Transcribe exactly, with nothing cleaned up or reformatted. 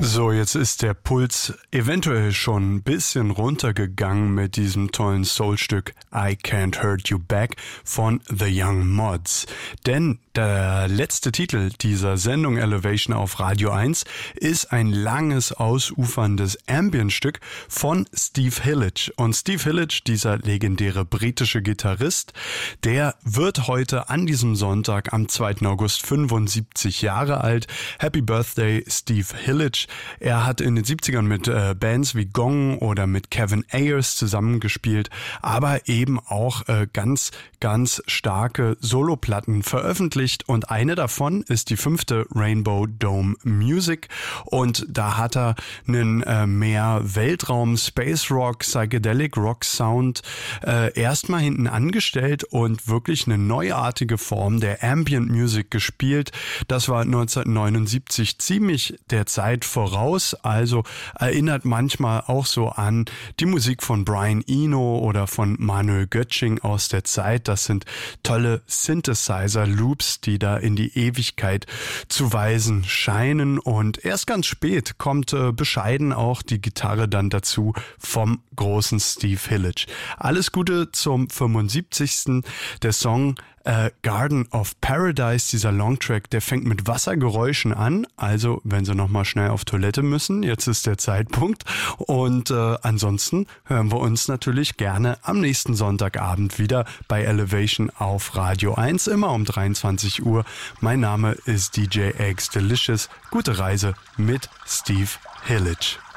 So, jetzt ist der Puls eventuell schon ein bisschen runtergegangen mit diesem tollen Soulstück I Can't Hurt You Back von The Young Mods. Denn der letzte Titel dieser Sendung Elevation auf Radio eins ist ein langes, ausuferndes Ambient-Stück von Steve Hillage. Und Steve Hillage, dieser legendäre britische Gitarrist, der wird heute an diesem Sonntag am zweiten August fünfundsiebzig Jahre alt. Happy Birthday, Steve Hillage. Er hat in den siebzigern mit äh, Bands wie Gong oder mit Kevin Ayers zusammengespielt, aber eben auch äh, ganz, ganz starke Soloplatten veröffentlicht und eine davon ist die fünfte Rainbow Dome Music und da hat er einen äh, mehr Weltraum, Space Rock, Psychedelic Rock Sound äh, erstmal hinten angestellt und wirklich eine neuartige Form der Ambient Music gespielt. Das war neunzehnhundertneunundsiebzig ziemlich der Zeit voraus, also erinnert manchmal auch so an die Musik von Brian Eno oder von Manuel Göttsching aus der Zeit. Das sind tolle Synthesizer-Loops, die da in die Ewigkeit zu weisen scheinen und erst ganz spät kommt äh, bescheiden auch die Gitarre dann dazu vom großen Steve Hillage. Alles Gute zum fünfundsiebzigsten Der Song äh, Garden of Paradise, dieser Longtrack, der fängt mit Wassergeräuschen an, also wenn Sie nochmal schnell auf Toilette müssen, jetzt ist der Zeitpunkt und äh, ansonsten hören wir uns natürlich gerne am nächsten Sonntagabend wieder bei Elevation auf Radio eins, immer um dreiundzwanzig Uhr. Mein Name ist D J Eggs Delicious. Gute Reise mit Steve Hillage.